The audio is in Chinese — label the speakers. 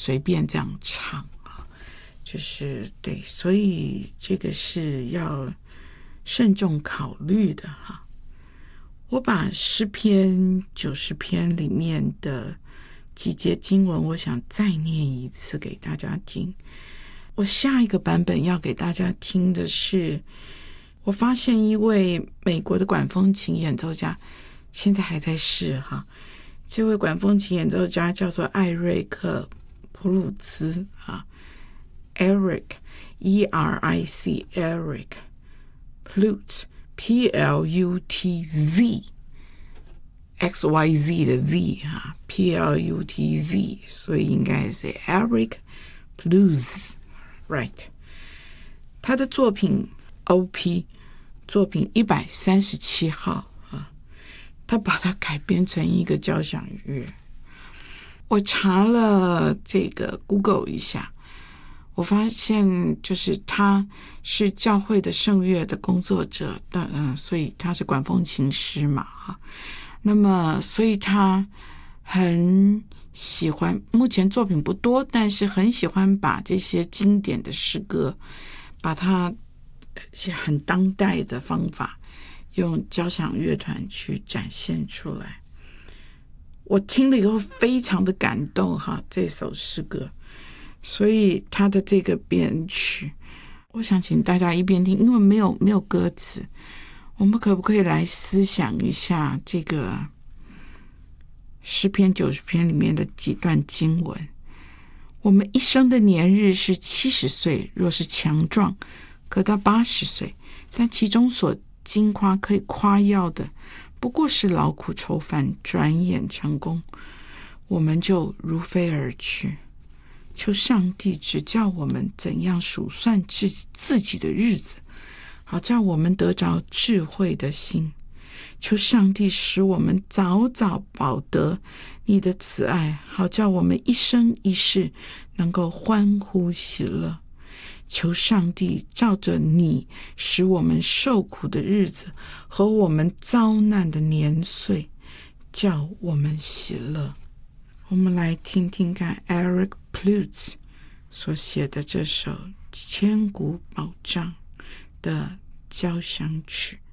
Speaker 1: 随便这样唱啊，就是对，所以这个是要慎重考虑的哈。我把诗篇90篇里面的几节经文，我想再念一次给大家听。我下一个版本要给大家听的是，我发现一位美国的管风琴演奏家，现在还在世哈。这位管风琴演奏家叫做艾瑞克·普鲁兹啊 ，Eric E-R-I-C Eric Plutz P-L-U-T-Z XYZ 的 Z 啊 P-L-U-T-Z， 所以应该是 Eric Plutz right。 他的作品 OP 作品137号啊，他把它改编成一个交响乐。我查了这个 Google 一下，我发现就是他是教会的圣乐的工作者的，所以他是管风琴师嘛哈。那么所以他很喜欢，目前作品不多，但是很喜欢把这些经典的诗歌，把它很当代的方法用交响乐团去展现出来。我听了以后非常的感动哈，这首诗歌，所以他的这个编曲，我想请大家一边听，因为没有歌词，我们可不可以来思想一下这个诗篇90篇里面的几段经文？我们一生的年日是70岁，若是强壮，可到80岁，但其中所经夸可以夸耀的，不过是劳苦愁烦，转眼成功，我们就如飞而去。求上帝指教我们怎样数算自己的日子，好叫我们得着智慧的心。求上帝使我们早早饱得你的慈爱，好叫我们一生一世能够欢呼喜乐。求上帝照着你使我们受苦的日子和我们遭难的年岁，叫我们喜乐。我们来听听看 Eric Plutz 所写的这首千古保障的交响曲。